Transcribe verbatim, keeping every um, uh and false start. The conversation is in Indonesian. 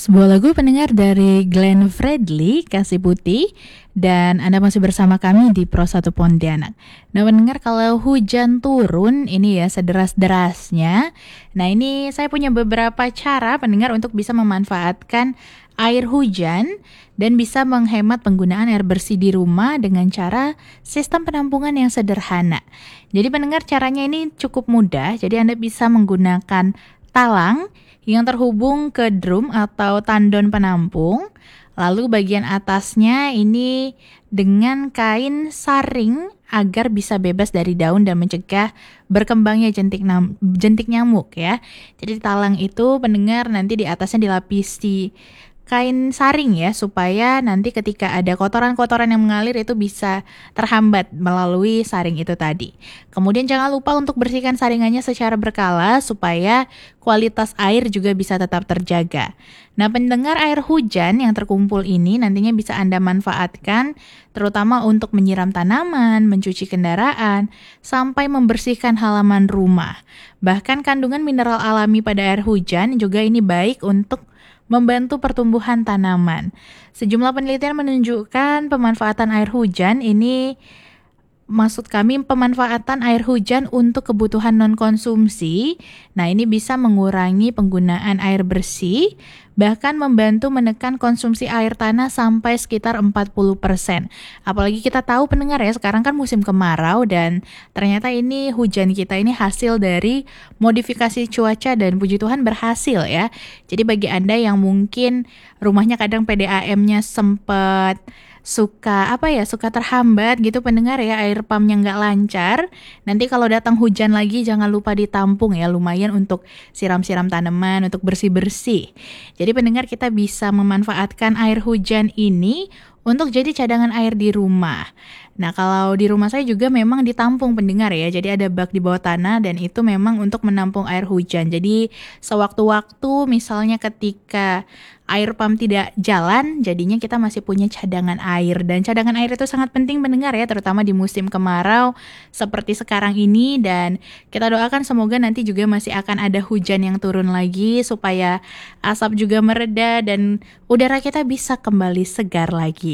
Sebuah lagu pendengar dari Glenn Fredly, Kasih Putih, dan Anda masih bersama kami di Pro satu Pontianak. Nah pendengar, kalau hujan turun ini ya sederas-derasnya, nah ini saya punya beberapa cara pendengar untuk bisa memanfaatkan air hujan dan bisa menghemat penggunaan air bersih di rumah dengan cara sistem penampungan yang sederhana. Jadi pendengar, caranya ini cukup mudah, jadi Anda bisa menggunakan talang yang terhubung ke drum atau tandon penampung. Lalu bagian atasnya ini dengan kain saring agar bisa bebas dari daun dan mencegah berkembangnya jentik nam- jentik nyamuk ya. Jadi talang itu pendengar nanti di atasnya dilapisi kain saring ya, supaya nanti ketika ada kotoran-kotoran yang mengalir itu bisa terhambat melalui saring itu tadi. Kemudian jangan lupa untuk bersihkan saringannya secara berkala supaya kualitas air juga bisa tetap terjaga. Nah, pendengar, air hujan yang terkumpul ini nantinya bisa Anda manfaatkan terutama untuk menyiram tanaman, mencuci kendaraan, sampai membersihkan halaman rumah. Bahkan kandungan mineral alami pada air hujan juga ini baik untuk membantu pertumbuhan tanaman. Sejumlah penelitian menunjukkan pemanfaatan air hujan ini, maksud kami pemanfaatan air hujan untuk kebutuhan non-konsumsi. Nah, ini bisa mengurangi penggunaan air bersih, bahkan membantu menekan konsumsi air tanah sampai sekitar empat puluh persen. Apalagi kita tahu pendengar ya, sekarang kan musim kemarau dan ternyata ini hujan kita ini hasil dari modifikasi cuaca dan puji Tuhan berhasil ya. Jadi bagi Anda yang mungkin rumahnya kadang P D A M-nya sempat suka apa ya suka terhambat gitu pendengar ya, air pumpnya nggak lancar, nanti kalau datang hujan lagi jangan lupa ditampung ya, lumayan untuk siram-siram tanaman, untuk bersih-bersih. Jadi pendengar, kita bisa memanfaatkan air hujan ini untuk jadi cadangan air di rumah. Nah, kalau di rumah saya juga memang ditampung pendengar ya, jadi ada bak di bawah tanah dan itu memang untuk menampung air hujan. Jadi sewaktu-waktu misalnya ketika air pump tidak jalan, jadinya kita masih punya cadangan air. Dan cadangan air itu sangat penting pendengar ya, terutama di musim kemarau seperti sekarang ini. Dan kita doakan semoga nanti juga masih akan ada hujan yang turun lagi supaya asap juga mereda dan udara kita bisa kembali segar lagi.